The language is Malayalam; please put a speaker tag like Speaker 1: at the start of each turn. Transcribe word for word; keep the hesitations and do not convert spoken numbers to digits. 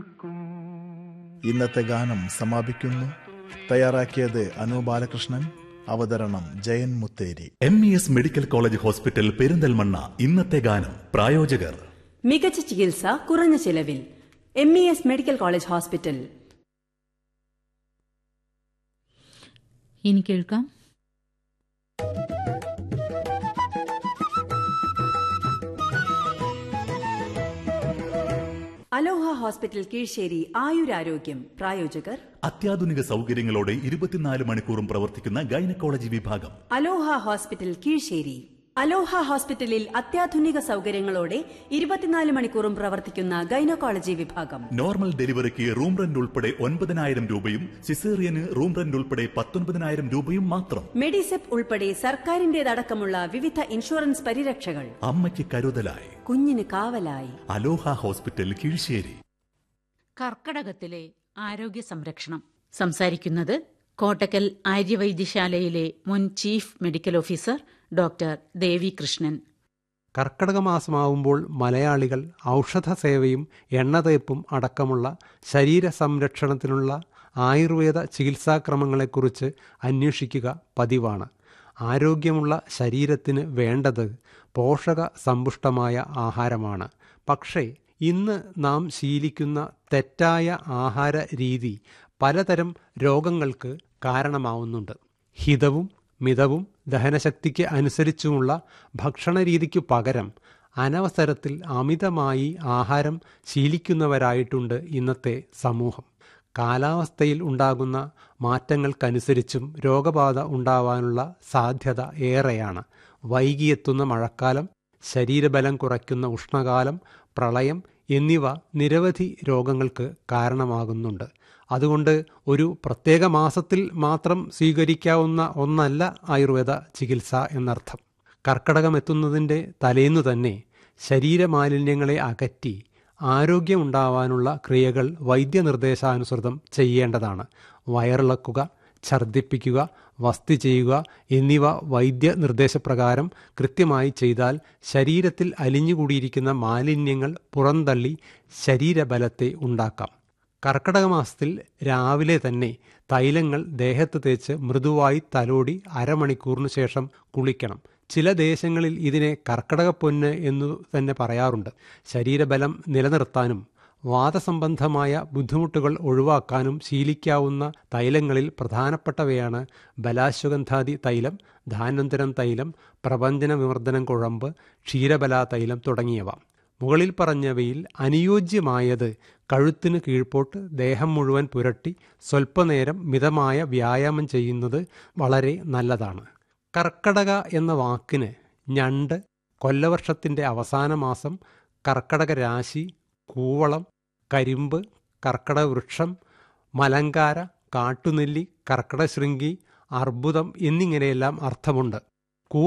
Speaker 1: ഇന്നത്തെ ഗാനം സമാപിക്കുന്നു. തയ്യാറാക്കിയത് അനു ബാലകൃഷ്ണൻ, അവതരണം Jayan Mutheri.
Speaker 2: M E S medical college hospital Perinthalmanna. ഇന്നത്തെ ഗാനം പ്രായോജകർ.
Speaker 3: മികച്ച ചികിത്സ കുറഞ്ഞ ചെലവിൽ. M E S medical college hospital.
Speaker 4: ഇനി കേൾക്കാം
Speaker 3: അലോഹ ഹോസ്പിറ്റൽ കീഴ്ശേരി ആയുരാരോഗ്യം. പ്രായോജകർ
Speaker 2: അത്യാധുനിക സൗകര്യങ്ങളോടെ ഇരുപത്തിനാല് മണിക്കൂറും പ്രവർത്തിക്കുന്ന ഗൈനക്കോളജി വിഭാഗം.
Speaker 3: അലോഹ ഹോസ്പിറ്റൽ കീഴ്ശേരി. അലോഹ ഹോസ്പിറ്റലിൽ അത്യാധുനിക സൗകര്യങ്ങളോടെ ഇരുപത്തിനാല് മണിക്കൂറും പ്രവർത്തിക്കുന്ന ഗൈനക്കോളജി വിഭാഗം.
Speaker 2: നോർമൽ ഡെലിവറിക്ക് റൂം റെന്റ് ഉൾപ്പെടെ ഒൻപതിനായിരം രൂപയും സിസേറിയന് റൂം റെന്റ് ഉൾപ്പെടെ പത്തൊൻപതിനായിരം രൂപയും മാത്രം.
Speaker 3: മെഡിസെപ് ഉൾപ്പെടെ സർക്കാരിന്റേതടക്കമുള്ള വിവിധ ഇൻഷുറൻസ് പരിരക്ഷകൾ.
Speaker 2: അമ്മയ്ക്ക് കരുതലായി,
Speaker 3: കുഞ്ഞിന് കാവലായി.
Speaker 2: അലോഹ ഹോസ്പിറ്റൽ കീഴ്ശേരി.
Speaker 4: കർക്കടകത്തിലെ ആരോഗ്യ സംരക്ഷണം സംസാരിക്കുന്നത് കോട്ടക്കൽ ആര്യവൈദ്യശാലയിലെ മുൻ ചീഫ് മെഡിക്കൽ ഓഫീസർ ഡോക്ടർ ദേവി കൃഷ്ണൻ.
Speaker 5: കർക്കടക മാസമാവുമ്പോൾ മലയാളികൾ ഔഷധ സേവയും എണ്ണതേപ്പും അടക്കമുള്ള ശരീര സംരക്ഷണത്തിനുള്ള ആയുർവേദ ചികിത്സാക്രമങ്ങളെക്കുറിച്ച് അന്വേഷിക്കുക പതിവാണ്. ആരോഗ്യമുള്ള ശരീരത്തിന് വേണ്ടത് പോഷക സമ്പുഷ്ടമായ ആഹാരമാണ്. പക്ഷേ ഇന്ന് നാം ശീലിക്കുന്ന തെറ്റായ ആഹാര രീതി പലതരം രോഗങ്ങൾക്ക് കാരണമാവുന്നുണ്ട്. ഹിതവും മിതവും ദഹനശക്തിക്ക് അനുസരിച്ചുമുള്ള ഭക്ഷണരീതിക്കു പകരം അനവസരത്തിൽ അമിതമായി ആഹാരം ശീലിക്കുന്നവരായിട്ടുണ്ട് ഇന്നത്തെ സമൂഹം. കാലാവസ്ഥയിൽ ഉണ്ടാകുന്ന മാറ്റങ്ങൾക്കനുസരിച്ചും രോഗബാധ ഉണ്ടാവാനുള്ള സാധ്യത ഏറെയാണ്. വൈകിയെത്തുന്ന മഴക്കാലം, ശരീരബലം കുറയ്ക്കുന്ന ഉഷ്ണകാലം, പ്രളയം എന്നിവ നിരവധി രോഗങ്ങൾക്ക് കാരണമാകുന്നുണ്ട്. അതുകൊണ്ട് ഒരു പ്രത്യേക മാസത്തിൽ മാത്രം സ്വീകരിക്കാവുന്ന ഒന്നല്ല ആയുർവേദ ചികിത്സ എന്നർത്ഥം. കർക്കടകം എത്തുന്നതിൻ്റെ തലേന്നു തന്നെ ശരീരമാലിന്യങ്ങളെ അകറ്റി ആരോഗ്യമുണ്ടാവാനുള്ള ക്രിയകൾ വൈദ്യനിർദ്ദേശാനുസൃതം ചെയ്യേണ്ടതാണ്. വയറിളക്കുക, ഛർദ്ദിപ്പിക്കുക, വസ്തി ചെയ്യുക എന്നിവ വൈദ്യ നിർദ്ദേശപ്രകാരം കൃത്യമായി ചെയ്താൽ ശരീരത്തിൽ അലിഞ്ഞുകൂടിയിരിക്കുന്ന മാലിന്യങ്ങൾ പുറന്തള്ളി ശരീരബലത്തെ ഉണ്ടാക്കാം. കർക്കടക മാസത്തിൽ രാവിലെ തന്നെ തൈലങ്ങൾ ദേഹത്ത് തേച്ച് മൃദുവായി തലോടി അരമണിക്കൂറിന് ശേഷം കുളിക്കണം. ചില ദേശങ്ങളിൽ ഇതിനെ കർക്കടകപ്പൊന്ന് എന്നു തന്നെ പറയാറുണ്ട്. ശരീരബലം നിലനിർത്താനും വാതസംബന്ധമായ ബുദ്ധിമുട്ടുകൾ ഒഴിവാക്കാനും ശീലിക്കാവുന്ന തൈലങ്ങളിൽ പ്രധാനപ്പെട്ടവയാണ് ബലാശ്വഗന്ധാദി തൈലം, ധാന്വന്തരം തൈലം, പ്രപഞ്ചന വിമർദ്ദനം കുഴമ്പ്, ക്ഷീരബലാ തൈലം തുടങ്ങിയവ. മുകളിൽ പറഞ്ഞവയിൽ അനുയോജ്യമായത് കഴുത്തിന് കീഴ്പോട്ട് ദേഹം മുഴുവൻ പുരട്ടി സ്വൽപ്പനേരം മിതമായ വ്യായാമം ചെയ്യുന്നത് വളരെ നല്ലതാണ്. കർക്കടക എന്ന വാക്കിന് ഞണ്ട്, കൊല്ലവർഷത്തിൻ്റെ അവസാന മാസം, കർക്കടക രാശി, കൂവളം, കരിമ്പ്, കർക്കടക വൃക്ഷം, മലങ്കാര, കാട്ടുനെല്ലി, കർക്കടശൃംഗി, അർബുദം എന്നിങ്ങനെയെല്ലാം അർത്ഥമുണ്ട്.